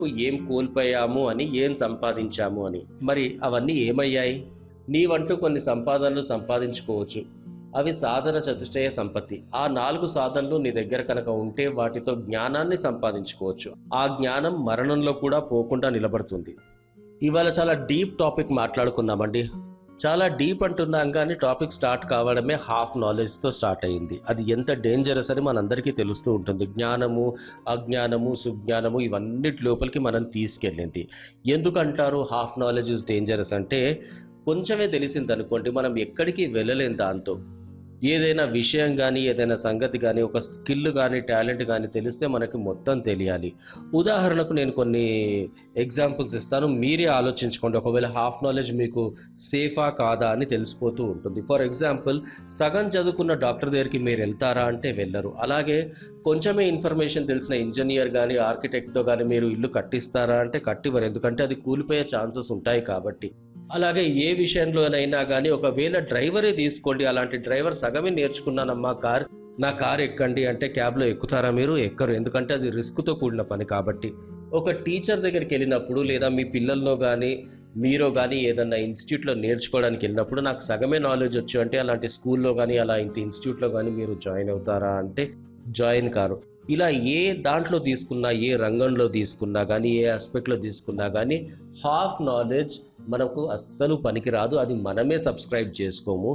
ఏం కోల్పోయాము అని, ఏం సంపాదించాము అని. మరి అవన్నీ ఏమయ్యాయి? నీవంటూ కొన్ని సంపాదనలు సంపాదించుకోవచ్చు. అవి సాధన చతుష్టయ సంపత్తి. ఆ 4 సాధనలు నీ దగ్గర కనుక ఉంటే వాటితో జ్ఞానాన్ని సంపాదించుకోవచ్చు. ఆ జ్ఞానం మరణంలో కూడా పోకుండా నిలబడుతుంది. ఇవాళ చాలా డీప్ టాపిక్ మాట్లాడుకుందామండి. చాలా డీప్ అంటున్నాం కానీ టాపిక్ స్టార్ట్ కావడమే హాఫ్ నాలెడ్జ్తో స్టార్ట్ అయ్యింది. అది ఎంత డేంజరస్ అని మనందరికీ తెలుస్తూ ఉంటుంది. జ్ఞానము, అజ్ఞానము, సుజ్ఞానము ఇవన్నిటి లోపలికి మనం తీసుకెళ్ళింది. ఎందుకంటారు హాఫ్ నాలెడ్జ్ ఇస్ డేంజరస్ అంటే, కొంచెమే తెలిసింది అనుకోండి, మనం ఎక్కడికి వెళ్ళలేం దాంతో. ఏదైనా విషయం కానీ, ఏదైనా సంగతి కానీ, ఒక స్కిల్ కానీ, టాలెంట్ కానీ తెలిస్తే మనకి మొత్తం తెలియాలి. ఉదాహరణకు నేను కొన్ని ఎగ్జాంపుల్స్ ఇస్తాను, మీరే ఆలోచించుకోండి. ఒకవేళ హాఫ్ నాలెడ్జ్ మీకు సేఫా కాదా అని తెలిసిపోతూ ఉంటుంది. ఫర్ ఎగ్జాంపుల్, సగం చదువుకున్న డాక్టర్ దగ్గరికి మీరు వెళ్తారా అంటే వెళ్ళరు. అలాగే కొంచెమే ఇన్ఫర్మేషన్ తెలిసిన ఇంజనీర్ కానీ, ఆర్కిటెక్ట్తో కానీ మీరు ఇల్లు కట్టిస్తారా అంటే కట్టివ్వరు. ఎందుకంటే అది కూలిపోయే ఛాన్సెస్ ఉంటాయి కాబట్టి. అలాగే ఏ విషయంలోనైనా కానీ ఒకవేళ డ్రైవరే తీసుకోండి, అలాంటి డ్రైవర్ సగమే నేర్చుకున్నానమ్మా నా కార్ ఎక్కండి అంటే క్యాబ్లో ఎక్కుతారా మీరు? ఎక్కరు. ఎందుకంటే అది రిస్క్తో కూడిన పని కాబట్టి. ఒక టీచర్ దగ్గరికి వెళ్ళినప్పుడు, లేదా మీ పిల్లల్లో కానీ మీరో కానీ ఏదన్నా ఇన్స్టిట్యూట్లో నేర్చుకోవడానికి వెళ్ళినప్పుడు నాకు సగమే నాలెడ్జ్ వచ్చు అంటే అలాంటి స్కూల్లో కానీ అలాంటి ఇన్స్టిట్యూట్లో కానీ మీరు జాయిన్ అవుతారా అంటే జాయిన్ కారు. ఇలా ఏ దాంట్లో తీసుకున్నా, ఏ రంగంలో తీసుకున్నా కానీ, ఏ ఆస్పెక్ట్లో తీసుకున్నా కానీ హాఫ్ నాలెడ్జ్ మనకు అస్సలు పనికిరాదు. అది మనమే సబ్స్క్రైబ్ చేసుకోము.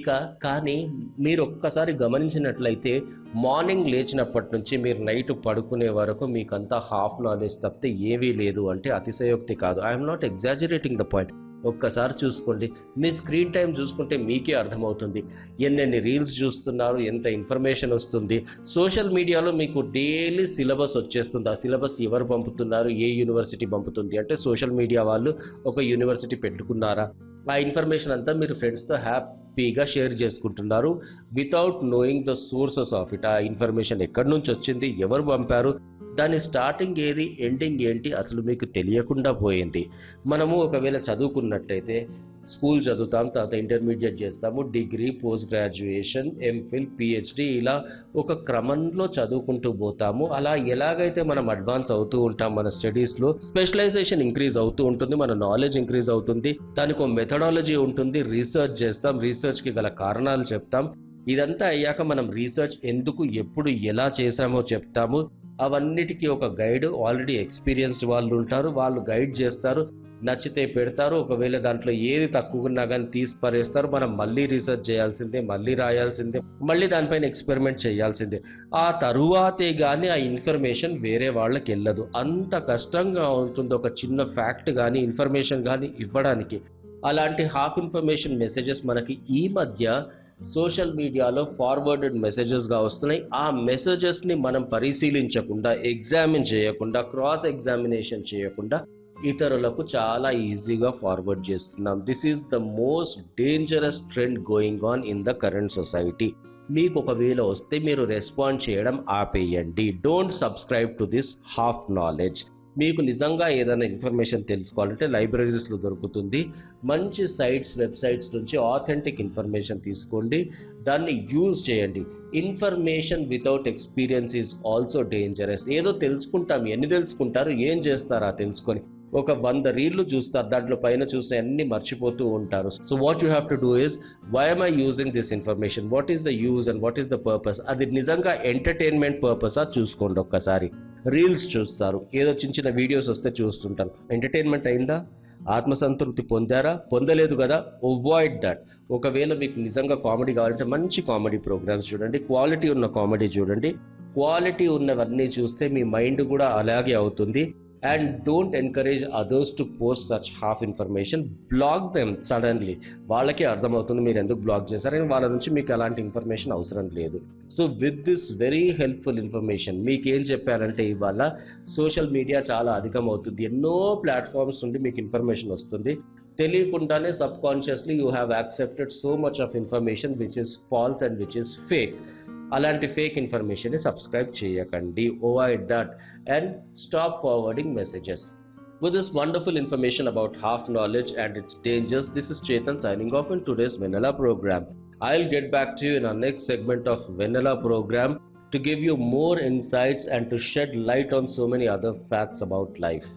కానీ మీరు ఒక్కసారి గమనించినట్లయితే మార్నింగ్ లేచినప్పటి నుంచి మీరు నైట్ పడుకునే వరకు మీకంతా హాఫ్ నాలెడ్జ్ తప్పితే ఏవీ లేదు అంటే అతిశయోక్తి కాదు. I'm not exaggerating the point. ఒక్కసారి చూసుకోండి, మీ స్క్రీన్ టైం చూసుకుంటే మీకే అర్థమవుతుంది. ఎన్నెన్ని రీల్స్ చూస్తున్నారు, ఎంత ఇన్ఫర్మేషన్ వస్తుంది. సోషల్ మీడియాలో మీకు డైలీ సిలబస్ వచ్చేస్తుంది. ఆ సిలబస్ ఎవరు పంపుతున్నారు, ఏ యూనివర్సిటీ పంపుతుంది అంటే సోషల్ మీడియా వాళ్ళు ఒక యూనివర్సిటీ పెట్టుకున్నారా. ఆ ఇన్ఫర్మేషన్ అంతా మీరు ఫ్రెండ్స్తో హ్యాపీగా షేర్ చేసుకుంటున్నారు without knowing the sources of it. ఆ ఇన్ఫర్మేషన్ ఎక్కడి నుంచి వచ్చింది, ఎవరు పంపారు, దాని స్టార్టింగ్ ఏది, ఎండింగ్ ఏంటి అసలు మీకు తెలియకుండా పోయింది. మనము ఒకవేళ చదువుకున్నట్టయితే స్కూల్ చదువుతాం, తర్వాత ఇంటర్మీడియట్ చేస్తాము, degree, post graduation, MPhil, PhD, ఇలా ఒక క్రమంలో చదువుకుంటూ పోతాము. అలా ఎలాగైతే మనం అడ్వాన్స్ అవుతూ ఉంటాం మన స్టడీస్లో, స్పెషలైజేషన్ ఇంక్రీజ్ అవుతూ ఉంటుంది, మన నాలెడ్జ్ ఇంక్రీజ్ అవుతుంది. దానికి ఒక మెథడాలజీ ఉంటుంది, రీసెర్చ్ చేస్తాం, రీసెర్చ్కి గల కారణాలు చెప్తాం. ఇదంతా అయ్యాక మనం రీసెర్చ్ ఎందుకు, ఎప్పుడు, ఎలా చేశామో చెప్తాము. అవన్నిటికీ ఒక గైడ్, ఆల్రెడీ ఎక్స్పీరియన్స్డ్ వాళ్ళు ఉంటారు, వాళ్ళు గైడ్ చేస్తారు, నచ్చితే పెడతారు. ఒకవేళ దాంట్లో ఏది తక్కువ ఉన్నా కానీ తీసి పరేస్తారు. మనం మళ్ళీ రీసెర్చ్ చేయాల్సిందే, మళ్ళీ రాయాల్సిందే, మళ్ళీ దానిపైన ఎక్స్పెరిమెంట్ చేయాల్సిందే. ఆ తరువాతే కానీ ఆ ఇన్ఫర్మేషన్ వేరే వాళ్ళకి వెళ్ళదు. అంత కష్టంగా ఉంటుంది ఒక చిన్న ఫ్యాక్ట్ కానీ, ఇన్ఫర్మేషన్ కానీ ఇవ్వడానికి. అలాంటి హాఫ్ ఇన్ఫర్మేషన్ మెసేజెస్ మనకి ఈ మధ్య సోషల్ మీడియాలో ఫార్వర్డెడ్ మెసేజెస్గా వస్తున్నాయి. ఆ మెసేజెస్ని మనం పరిశీలించకుండా, ఎగ్జామిన్ చేయకుండా, క్రాస్ ఎగ్జామినేషన్ చేయకుండా ఇతరులకు చాలా ఈజీగా ఫార్వర్డ్ చేస్తున్నాం. This is the most dangerous trend going on in the current society. మీకు ఒకవేళ వస్తే మీరు రెస్పాండ్ చేయడం ఆపేయండి. Don't subscribe to this half knowledge. మీకు నిజంగా ఏదైనా ఇన్ఫర్మేషన్ తెలుసుకోవాలంటే లైబ్రరీస్లో దొరుకుతుంది. మంచి సైట్స్, వెబ్సైట్స్ నుంచి ఆథెంటిక్ ఇన్ఫర్మేషన్ తీసుకోండి, దాన్ని యూజ్ చేయండి. Information without experience is also dangerous. ఏదో తెలుసుకుంటాం, ఎన్ని తెలుసుకుంటారు, ఏం చేస్తారా తెలుసుకొని. ఒక 100 రీళ్లు చూస్తారు, దాంట్లో పైన చూస్తే అన్ని మర్చిపోతూ ఉంటారు. So what you have to do is, why am I using this information, what is the use and what is the purpose. అది నిజంగా ఎంటర్టైన్మెంట్ పర్పసా చూసుకోండి. ఒక్కసారి రీల్స్ చూస్తారు, ఏదో చిన్న చిన్న వీడియోస్ వస్తే చూస్తుంటారు. ఎంటర్టైన్మెంట్ అయిందా, ఆత్మసంతృప్తి పొందారా, పొందలేదు కదా, అవాయిడ్ దట్. ఒకవేళ మీకు నిజంగా కామెడీ కావాలంటే మంచి కామెడీ ప్రోగ్రామ్స్ చూడండి, క్వాలిటీ ఉన్న కామెడీ చూడండి. క్వాలిటీ ఉన్నవన్నీ చూస్తే మీ మైండ్ కూడా అలాగే అవుతుంది. And don't encourage others to post such half information. Block them suddenly. వాళ్ళకే అర్థమవుతుంది మీరు ఎందుకు బ్లాక్ చేశారని, వాళ్ళ నుంచి మీకు అలాంటి ఇన్ఫర్మేషన్ అవసరం లేదు. So with this very helpful information మీకేం చెప్పారంటే, ఇవాళ సోషల్ మీడియా చాలా అధికమవుతుంది, ఎన్నో ప్లాట్ఫామ్స్ నుండి మీకు ఇన్ఫర్మేషన్ వస్తుంది. తెలియకుండానే sub consciously you have accepted so much of information which is false and which is fake. అలాంటి ఫేక్ ఇన్ఫర్మేషన్ని సబ్స్క్రైబ్ చేయకండి. Avoid that and stop forwarding messages. With this wonderful information about half knowledge and its dangers, this is Chetan signing off in today's Vanilla program. I'll get back to you in our next segment of Vanilla program to give you more insights and to shed light on so many other facts about life.